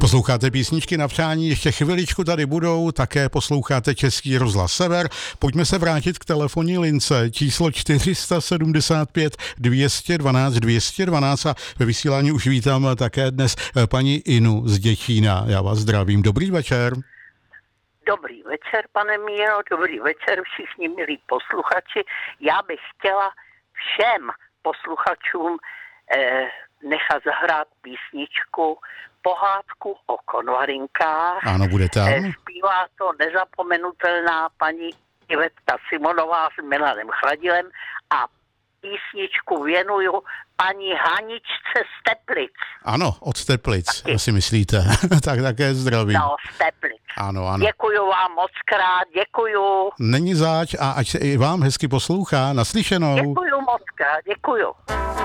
Posloucháte písničky na přání, ještě chviličku tady budou, také posloucháte Český rozhlas Sever. Pojďme se vrátit k telefonní lince číslo 475 212 212 a ve vysílání už vítám také dnes paní Inu z Děčína. Já vás zdravím, dobrý večer. Dobrý večer, pane Míro, dobrý večer všichni milí posluchači. Já bych chtěla všem posluchačům nechat zahrát písničku Pohádku o konvarinkách. Ano, bude tam. Zpívá to nezapomenutelná paní Ivetka Simonová s Milanem Chladilem a písničku věnuju paní Haničce z Teplic. Ano, od Teplic, si myslíte. Tak také zdravím. No, z Teplic. Ano, ano. Děkuju vám moc krát, děkuju. Není zač a ať se i vám hezky poslouchá. Naslyšenou. Děkuju moc krát, děkuju.